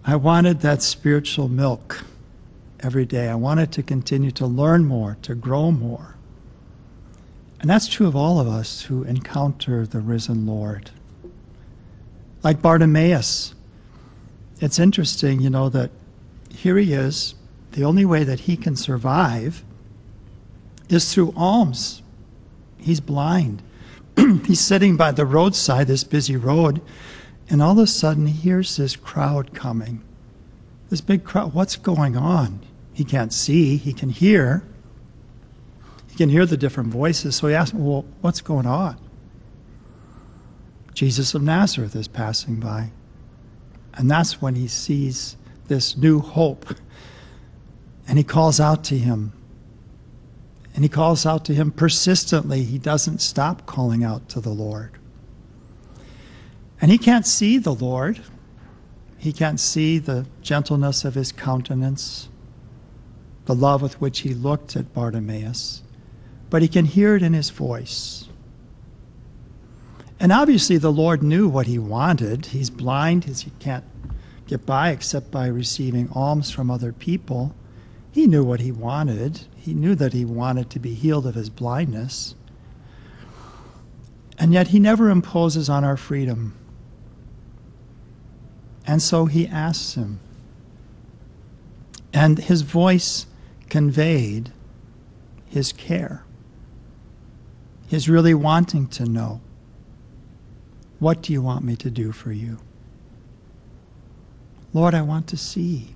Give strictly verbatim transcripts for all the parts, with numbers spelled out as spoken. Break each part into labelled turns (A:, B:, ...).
A: I wanted that spiritual milk every day. I wanted to continue to learn more, to grow more. And that's true of all of us who encounter the risen Lord. Like Bartimaeus, it's interesting, you know, that here he is. The only way that he can survive is through alms. He's blind. He's sitting by the roadside, this busy road, and all of a sudden he hears this crowd coming. This big crowd. What's going on? He can't see. He can hear. He can hear the different voices. So he asks, well, what's going on? Jesus of Nazareth is passing by. And that's when he sees this new hope. And he calls out to him. And he calls out to him persistently. He doesn't stop calling out to the Lord. And he can't see the Lord. He can't see the gentleness of his countenance, the love with which he looked at Bartimaeus. But he can hear it in his voice. And obviously the Lord knew what he wanted. He's blind. He can't get by except by receiving alms from other people. He knew what he wanted. He knew that he wanted to be healed of his blindness. And yet he never imposes on our freedom. And so he asks him. And his voice conveyed his care. His really wanting to know, what do you want me to do for you? Lord, I want to see.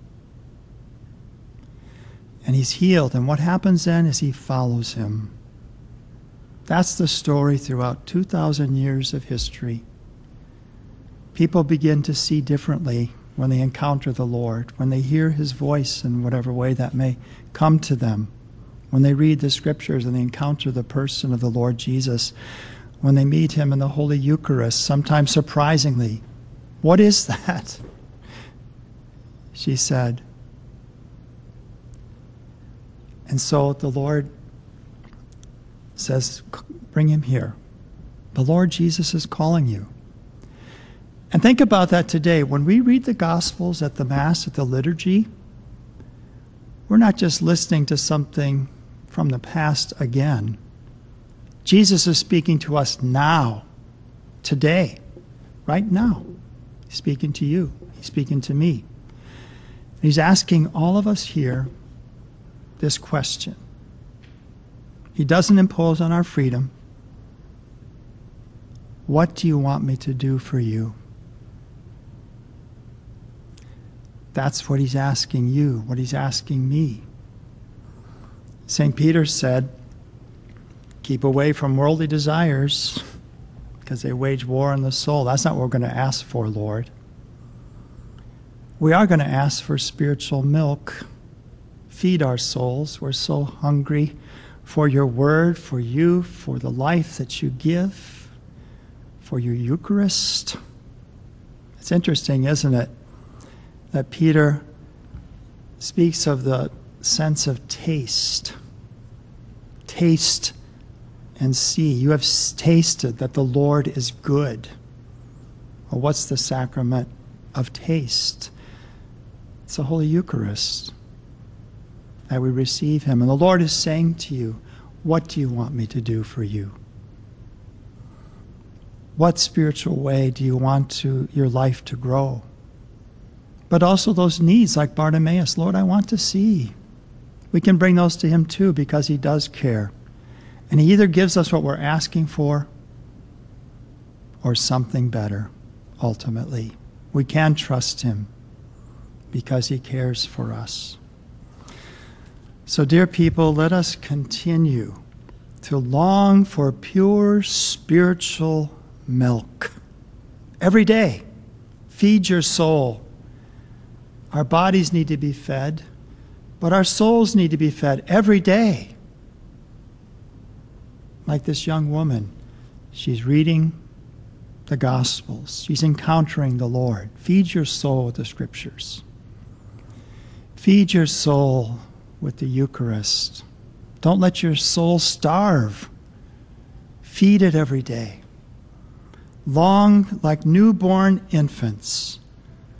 A: And he's healed. And what happens then is he follows him. That's the story throughout two thousand years of history. People begin to see differently when they encounter the Lord, when they hear his voice in whatever way that may come to them, when they read the scriptures and they encounter the person of the Lord Jesus, when they meet him in the Holy Eucharist, sometimes surprisingly. What is that? She said. And so the Lord says, bring him here. The Lord Jesus is calling you. And think about that today. When we read the Gospels at the Mass, at the liturgy, we're not just listening to something from the past again. Jesus is speaking to us now, today, right now. He's speaking to you. He's speaking to me. He's asking all of us here this question. He doesn't impose on our freedom. What do you want me to do for you? That's what he's asking you, what he's asking me. Saint Peter said, keep away from worldly desires because they wage war on the soul. That's not what we're going to ask for, Lord. We are going to ask for spiritual milk. Feed our souls. We're so hungry for your word, for you, for the life that you give, for your Eucharist. It's interesting, isn't it, that Peter speaks of the sense of taste. Taste and see. You have tasted that the Lord is good. Well, what's the sacrament of taste? It's the Holy Eucharist, that we receive him. And the Lord is saying to you, what do you want me to do for you? What spiritual way do you want to, your life to grow? But also those needs like Bartimaeus. Lord, I want to see. We can bring those to him too because he does care. And he either gives us what we're asking for or something better, ultimately. We can trust him because he cares for us. So, dear people, let us continue to long for pure spiritual milk. Every day, feed your soul. Our bodies need to be fed, but our souls need to be fed every day. Like this young woman, she's reading the Gospels. She's encountering the Lord. Feed your soul with the Scriptures. Feed your soul with the Eucharist. Don't let your soul starve. Feed it every day. Long like newborn infants